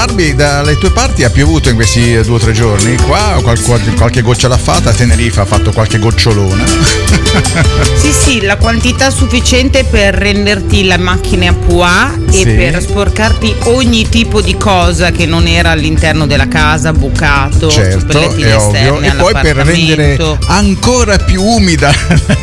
Barbie, dalle tue parti ha piovuto in questi 2 o 3 giorni? Qua qualche goccia l'ha fatta, a Tenerife ha fatto qualche gocciolona. Sì, la quantità sufficiente per renderti la macchina a pois e per sporcarti ogni tipo di cosa che non era all'interno della casa, bucato, certo, è ovvio, e poi per rendere ancora più umida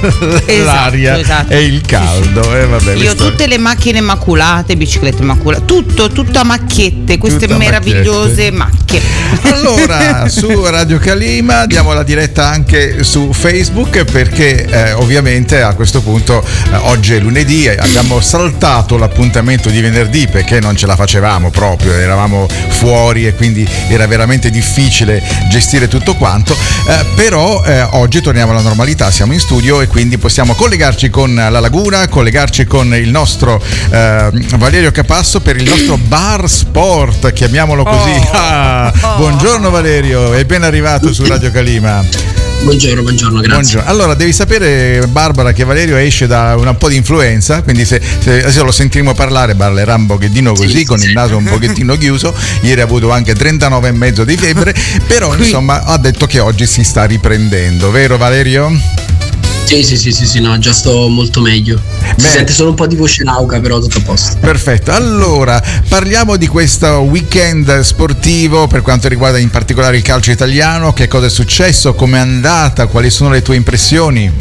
l'aria e il caldo. Vabbè, io tutte le macchine maculate, biciclette maculate, tutto a macchiette, queste meravigliose macchie. Allora, su Radio Calima diamo la diretta anche su Facebook, perché ovviamente a questo punto oggi è lunedì, abbiamo saltato l'appuntamento di venerdì perché non ce la facevamo proprio, eravamo fuori e quindi era veramente difficile gestire tutto quanto, però oggi torniamo alla normalità, siamo in studio e quindi possiamo collegarci con la Laguna, collegarci con il nostro Valerio Capasso per il nostro bar sport, chiamiamolo così. Buongiorno Valerio e ben arrivato su Radio Calima. Buongiorno, grazie. Buongiorno. Allora, devi sapere, Barbara, che Valerio esce da un po' di influenza, quindi se adesso lo sentiremo parlare, parlerà un pochettino così, con il naso un pochettino chiuso. Ieri ha avuto anche 39,5 di febbre, però insomma ha detto che oggi si sta riprendendo, vero Valerio? Sì, no, già sto molto meglio. Si sente solo un po' di voce rauca, però tutto a posto. Perfetto, allora parliamo di questo weekend sportivo per quanto riguarda in particolare il calcio italiano. Che cosa è successo? Com'è andata? Quali sono le tue impressioni?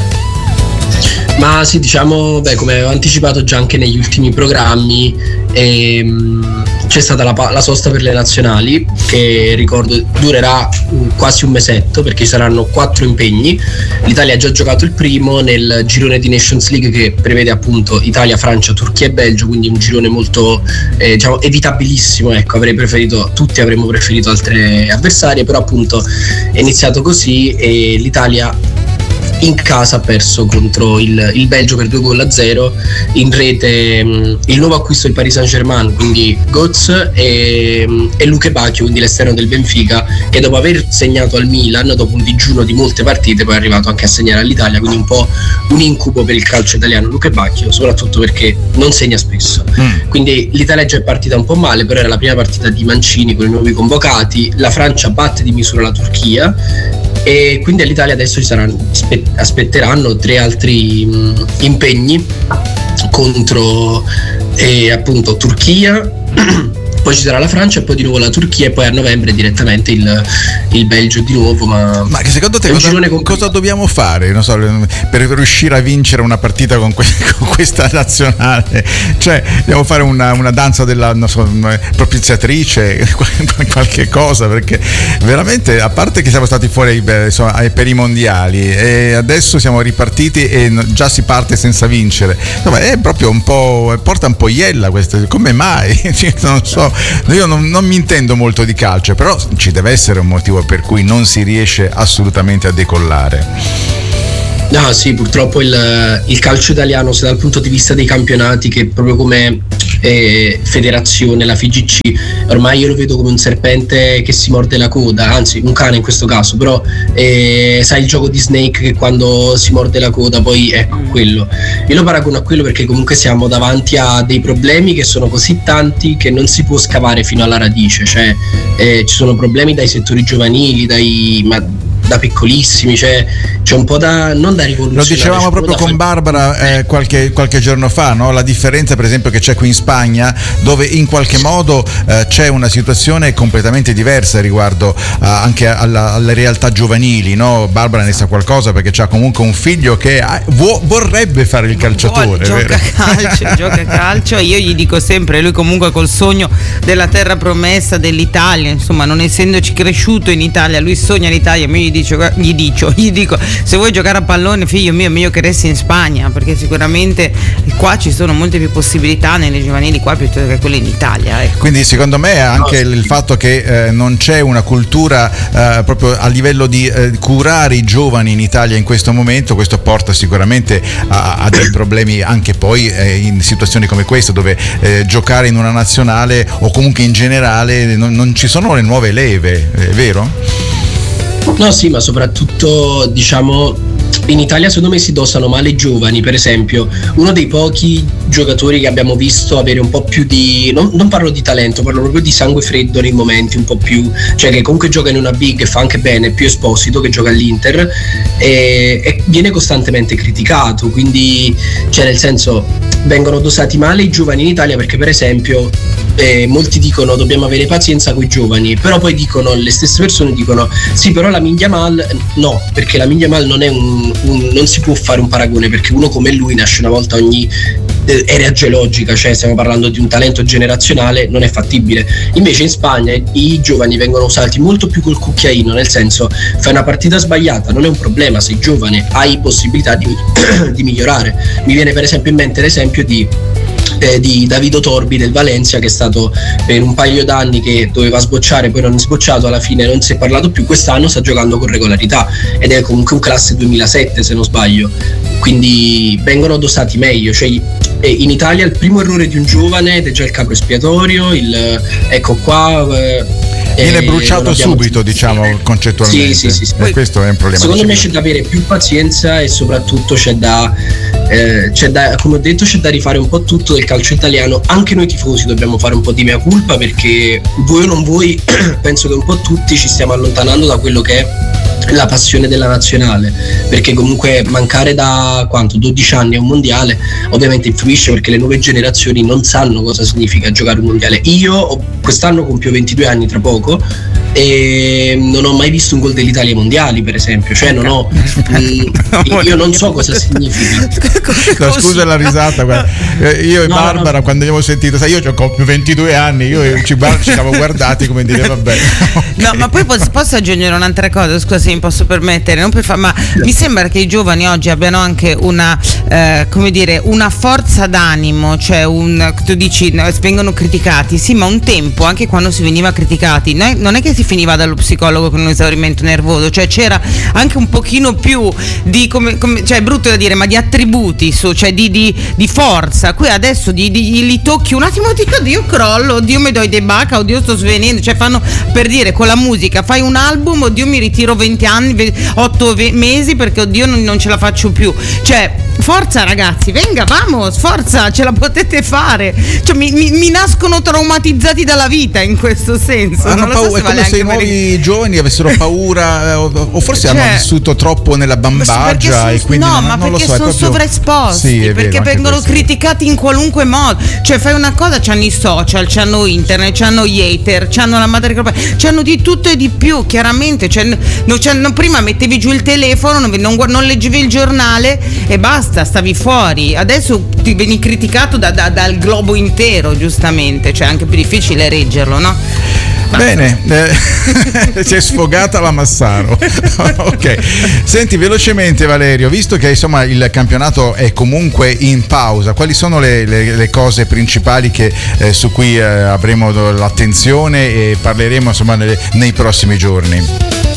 Ma sì, diciamo, come avevo anticipato già anche negli ultimi programmi, c'è stata la sosta per le nazionali, che ricordo durerà quasi un mesetto perché ci saranno 4 impegni. L'Italia ha già giocato il primo nel girone di Nations League, che prevede appunto Italia, Francia, Turchia e Belgio, quindi un girone molto diciamo evitabilissimo. Ecco, tutti avremmo preferito altre avversarie, però appunto è iniziato così e l'Italia in casa ha perso contro il Belgio per 2-0. In rete il nuovo acquisto del Paris Saint-Germain, quindi Götze e Luke Bacchio, quindi l'esterno del Benfica, che dopo aver segnato al Milan, dopo un digiuno di molte partite, poi è arrivato anche a segnare all'Italia, quindi un po' un incubo per il calcio italiano Luke Bacchio, soprattutto perché non segna spesso. Quindi l'Italia già è partita un po' male, però era la prima partita di Mancini con i nuovi convocati. La Francia batte di misura la Turchia e quindi all'Italia adesso aspetteranno 3 altri impegni contro appunto Turchia, poi ci sarà la Francia e poi di nuovo la Turchia e poi a novembre direttamente il Belgio di nuovo. Ma che secondo te cosa dobbiamo fare, non so, per riuscire a vincere una partita con questa nazionale? Cioè dobbiamo fare una danza della, non so, propiziatrice, qualche cosa, perché veramente, a parte che siamo stati fuori per i mondiali e adesso siamo ripartiti e già si parte senza vincere, insomma, è proprio un po', porta un po' iella questo, come mai? Non so, io non mi intendo molto di calcio, però ci deve essere un motivo per cui non si riesce assolutamente a decollare. No, sì, purtroppo il calcio italiano, se dal punto di vista dei campionati, che proprio come federazione, la FIGC, ormai io lo vedo come un serpente che si morde la coda, anzi un cane in questo caso, però sai il gioco di Snake che quando si morde la coda poi ecco quello. Io lo paragono a quello perché comunque siamo davanti a dei problemi che sono così tanti che non si può scavare fino alla radice, cioè ci sono problemi dai settori giovanili, da piccolissimi, c'è un po' non da rivoluzionare. Lo dicevamo proprio con Barbara qualche giorno fa, no? La differenza per esempio che c'è qui in Spagna, dove in qualche modo c'è una situazione completamente diversa riguardo anche alle realtà giovanili, no? Barbara ne sa qualcosa perché c'ha comunque un figlio che vorrebbe fare il calciatore, gioca calcio. Io gli dico sempre, lui comunque col sogno della terra promessa dell'Italia, insomma, non essendoci cresciuto in Italia, lui sogna l'Italia. Gli dico, se vuoi giocare a pallone, figlio mio, è meglio che resti in Spagna, perché sicuramente qua ci sono molte più possibilità nelle giovanili qua piuttosto che quelle in Italia, ecco. Quindi secondo me anche il fatto che non c'è una cultura proprio a livello di curare i giovani in Italia in questo momento, questo porta sicuramente a dei problemi anche poi in situazioni come questa, dove giocare in una nazionale o comunque in generale non ci sono le nuove leve, è vero? No, sì, ma soprattutto diciamo in Italia secondo me si dosano male i giovani. Per esempio, uno dei pochi giocatori che abbiamo visto avere un po' più di, non parlo di talento, parlo proprio di sangue freddo nei momenti un po' più, cioè che comunque gioca in una big e fa anche bene, più Esposito, che gioca all'Inter, e viene costantemente criticato. Quindi, cioè, nel senso, vengono dosati male i giovani in Italia, perché per esempio molti dicono dobbiamo avere pazienza con i giovani, però poi dicono, le stesse persone dicono sì, però Lamine Yamal no, perché Lamine Yamal non è non si può fare un paragone, perché uno come lui nasce una volta ogni era geologica, cioè stiamo parlando di un talento generazionale, non è fattibile. Invece in Spagna i giovani vengono usati molto più col cucchiaino, nel senso, fai una partita sbagliata, non è un problema, sei giovane, hai possibilità di migliorare. Mi viene per esempio in mente l'esempio di Davido Torbi del Valencia, che è stato per un paio d'anni che doveva sbocciare, poi non è sbocciato, alla fine non si è parlato più. Quest'anno sta giocando con regolarità ed è comunque un classe 2007 se non sbaglio, quindi vengono dosati meglio. Cioè, in Italia il primo errore di un giovane ed è già il capro espiatorio, ecco qua viene bruciato subito, diciamo, concettualmente. Sì. Questo è un problema. Secondo me c'è da avere più pazienza e soprattutto c'è da, come ho detto, c'è da rifare un po' tutto del calcio italiano. Anche noi tifosi dobbiamo fare un po' di mea culpa, perché voi o non voi penso che un po' tutti ci stiamo allontanando da quello che è la passione della nazionale, perché comunque mancare da 12 anni a un mondiale ovviamente influisce, perché le nuove generazioni non sanno cosa significa giocare un mondiale. Io quest'anno compio 22 anni tra poco e non ho mai visto un gol dell'Italia ai mondiali, per esempio, cioè non ho io non so cosa significa. No, scusa la risata, guarda. Io e Barbara quando abbiamo sentito, sai, io compio 22 anni, io ci siamo guardati come dire vabbè. No, ma poi posso aggiungere un'altra cosa, scusa se mi posso permettere, non per ma mi sembra che i giovani oggi abbiano anche una come dire, una forza d'animo, cioè tu dici vengono criticati, sì, ma un tempo anche quando si veniva criticati non è che si finiva dallo psicologo con un esaurimento nervoso, cioè c'era anche un pochino più di come cioè è brutto da dire, ma di attributi cioè di forza. Qui adesso li tocchi un attimo, Dio crollo, oddio mi do i debacca, oddio sto svenendo, cioè fanno per dire con la musica, fai un album, oddio mi ritiro 20 anni 8 mesi perché oddio non ce la faccio più, cioè forza ragazzi, venga, vamos, forza, ce la potete fare, cioè mi nascono traumatizzati dalla vita in questo senso. Hanno paura, è come se i nuovi giovani avessero paura o forse hanno vissuto troppo nella bambagia e quindi ma perché lo so, sono proprio sovraesposti, perché vengono criticati in qualunque modo, cioè fai una cosa, c'hanno i social, c'hanno internet, c'hanno gli hater, c'hanno la madre che c'hanno di tutto e di più, chiaramente, cioè, prima mettevi giù il telefono, non leggevi il giornale e basta, stavi fuori. Adesso ti vieni criticato dal globo intero, giustamente, cioè è anche più difficile reggerlo, no? Bene, si è sfogata la Massaro. Ok, senti velocemente Valerio, visto che insomma il campionato è comunque in pausa, quali sono le cose principali su cui avremo l'attenzione e parleremo insomma nei prossimi giorni?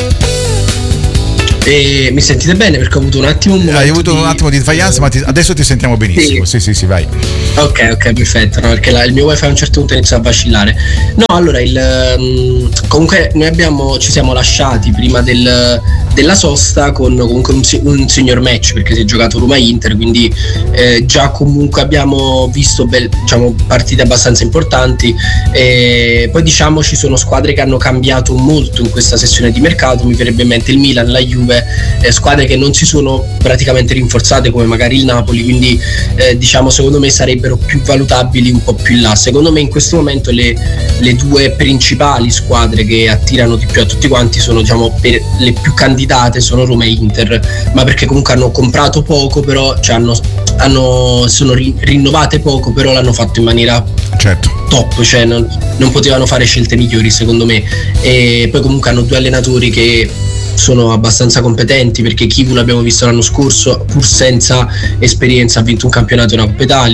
Mi sentite bene? Perché ho avuto un attimo hai avuto un attimo di svaglianza, ma adesso ti sentiamo benissimo. Sì, vai. Ok, perfetto, no, perché il mio wifi a un certo punto inizia a vacillare. No, allora comunque noi ci siamo lasciati prima della sosta con comunque un senior match, perché si è giocato Roma-Inter, quindi già comunque abbiamo visto partite abbastanza importanti, e poi diciamo ci sono squadre che hanno cambiato molto in questa sessione di mercato. Mi verrebbe in mente il Milan, la Juve, squadre che non si sono praticamente rinforzate come magari il Napoli, quindi diciamo secondo me sarebbero più valutabili un po' più in là. Secondo me in questo momento le due principali squadre che attirano di più a tutti quanti sono, diciamo, le più candidate sono Roma e Inter, ma perché comunque hanno comprato poco, però sono rinnovate poco, però l'hanno fatto in maniera top, cioè non potevano fare scelte migliori secondo me. E poi comunque hanno due allenatori che sono abbastanza competenti, perché Kivu l'abbiamo visto l'anno scorso, pur senza esperienza ha vinto un campionato in Coppa Italia.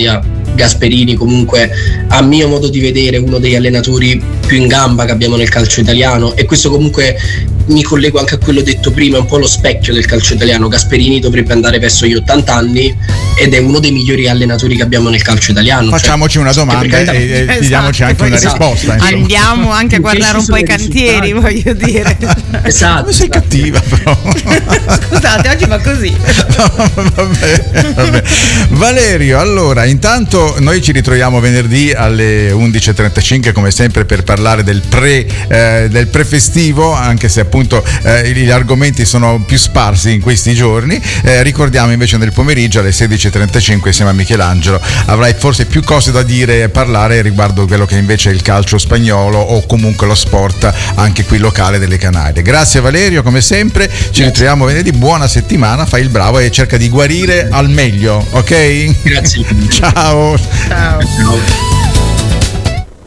Gasperini comunque, a mio modo di vedere, uno degli allenatori più in gamba che abbiamo nel calcio italiano, e questo comunque mi collego anche a quello detto prima, è un po' lo specchio del calcio italiano. Gasperini dovrebbe andare verso gli 80 anni ed è uno dei migliori allenatori che abbiamo nel calcio italiano. Facciamoci una domanda e diamoci anche una risposta. Insomma. Andiamo anche a guardare un po' i cantieri, voglio dire. Esatto. Come sei cattiva però. Scusate, oggi va così. Vabbè. Valerio, allora intanto noi ci ritroviamo venerdì alle 11.35 come sempre per parlare del prefestivo, anche se appunto gli argomenti sono più sparsi in questi giorni. Ricordiamo invece nel pomeriggio alle 16.35 insieme a Michelangelo avrai forse più cose da dire e parlare riguardo quello che invece è il calcio spagnolo o comunque lo sport anche qui locale delle Canarie. Grazie Valerio, come sempre ci ritroviamo venerdì, buona settimana, fai il bravo e cerca di guarire al meglio, ok? Grazie. Ciao. Ciao.